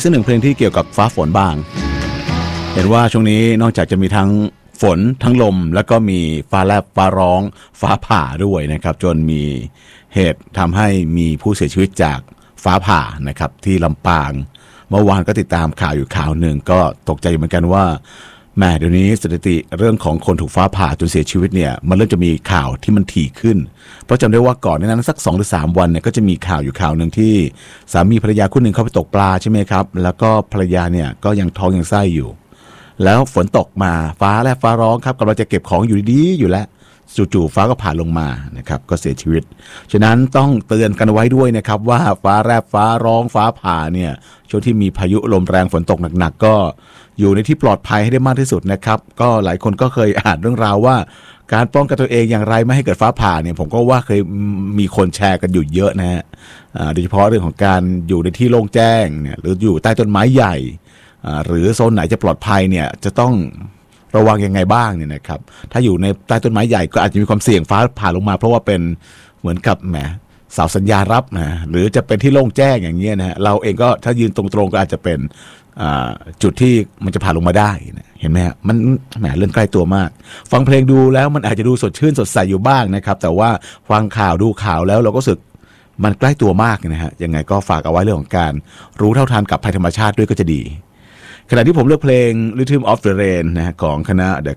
สักหนึ่งเพลงที่เกี่ยวกับฟ้าฝนบ้างเห็นว่าช่วงนี้นอกจากจะมีทั้งฝนทั้งลมแล้วก็มีฟ้าแลบฟ้าร้องฟ้าผ่าด้วยนะครับจนมีเหตุทำให้มีผู้เสียชีวิตจากฟ้าผ่านะครับที่ลำปางเมื่อวานก็ติดตามข่าวอยู่ข่าวหนึ่งก็ตกใจเหมือนกันว่าแม่เดี๋ยวนี้สถิติเรื่องของคนถูกฟ้าผ่าจนเสียชีวิตเนี่ยมันเริ่มจะมีข่าวที่มันถี่ขึ้นเพราะจำได้ว่าก่อนหน้านั้นสัก2 หรือ 3 วันเนี่ยก็จะมีข่าวอยู่ข่าวหนึ่งที่สามีภรรยาคู่หนึ่งเขาไปตกปลาใช่ไหมครับแล้วก็ภรรยาเนี่ยก็ยังท้องยังไส้อยู่แล้วฝนตกมาฟ้าแลบฟ้าร้องครับกำลังจะเก็บของอยู่ดีๆอยู่แล้วจู่ๆฟ้าก็ผ่าลงมานะครับก็เสียชีวิตฉะนั้นต้องเตือนกันไว้ด้วยนะครับว่าฟ้าแลบฟ้าร้องฟ้าผ่าเนี่ยช่วงที่มีพายุลมแรงฝนตกหนักๆก็อยู่ในที่ปลอดภัยให้ได้มากที่สุดนะครับก็หลายคนก็เคยอ่านเรื่องราวว่าการป้องกันตัวเองอย่างไรไม่ให้เกิดฟ้าผ่าเนี่ยผมก็ว่าเคยมีคนแชร์กันอยู่เยอะนะฮะโดยเฉพาะเรื่องของการอยู่ในที่โล่งแจ้งเนี่ยหรืออยู่ใต้ต้นไม้ใหญ่หรือโซนไหนจะปลอดภัยเนี่ยจะต้องระวังยังไงบ้างเนี่ยนะครับถ้าอยู่ในใต้ต้นไม้ใหญ่ก็อาจจะมีความเสี่ยงฟ้าผ่าลงมาเพราะว่าเป็นเหมือนกับแหมเสาสัญญาณรับนะหรือจะเป็นที่โล่งแจ้งอย่างเงี้ยนะฮะเราเองก็ถ้ายืนตรงๆก็อาจจะเป็นจุดที่มันจะผ่าลงมาได้นะเห็นไหมฮะมันแหมเรื่องใกล้ตัวมากฟังเพลงดูแล้วมันอาจจะดูสดชื่นสดใสอยู่บ้างนะครับแต่ว่าฟังข่าวดูข่าวแล้วเราก็รู้สึกมันใกล้ตัวมากนะฮะยังไงก็ฝากเอาไว้เรื่องของการรู้เท่าทันกับภัยธรรมชาติด้วยก็จะดีขณะที่ผมเลือกเพลง Rhythm of the Rain นะฮะของคณะ The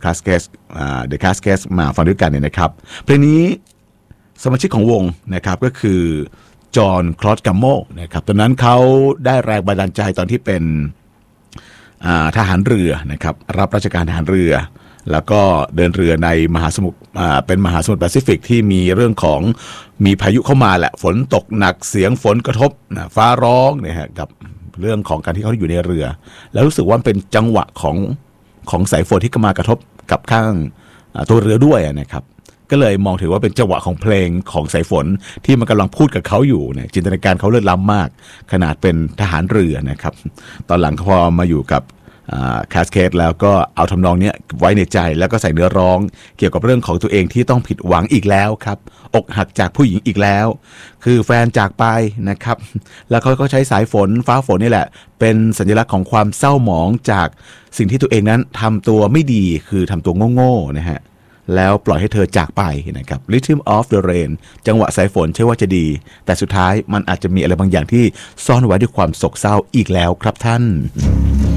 Cascades มาฟังด้วยกันเนี่ยนะครับเพลงนี้สมาชิกของวงนะครับก็คือจอห์นคลอดกัมโมนะครับตอนนั้นเขาได้แรงบันดาลใจตอนที่เป็นทหารเรือนะครับรับราชการทหารเรือแล้วก็เดินเรือในมหาสมุทรเป็นมหาสมุทรแปซิฟิกที่มีเรื่องของมีพายุเข้ามาแหละฝนตกหนักเสียงฝนกระทบฟ้าร้องเนี่ยฮะกับเรื่องของการที่เขาอยู่ในเรือแล้วรู้สึกว่าเป็นจังหวะของสายฝนที่มากระทบกับข้างตัวเรือด้วยนะครับก็เลยมองถือว่าเป็นจังหวะของเพลงของสายฝนที่มันกำลังพูดกับเขาอยู่เนี่ยจินตนาการเขาเลิศล้ำมากขนาดเป็นทหารเรือนะครับตอนหลังพอมาอยู่กับคาสเคดแล้วก็เอาทำนองนี้ไว้ในใจแล้วก็ใส่เนื้อร้องเกี่ยวกับเรื่องของตัวเองที่ต้องผิดหวังอีกแล้วครับอกหักจากผู้หญิงอีกแล้วคือแฟนจากไปนะครับแล้วเขาก็ใช้สายฝนฟ้าฝนนี่แหละเป็นสัญลักษณ์ของความเศร้าหมองจากสิ่งที่ตัวเองนั้นทำตัวไม่ดีคือทำตัวโง่ๆนะฮะแล้วปล่อยให้เธอจากไปนะครับ Rhythm of the Rain จังหวะสายฝนใช่ว่าจะดีแต่สุดท้ายมันอาจจะมีอะไรบางอย่างที่ซ่อนไว้ด้วยความโศกเศร้าอีกแล้วครับท่าน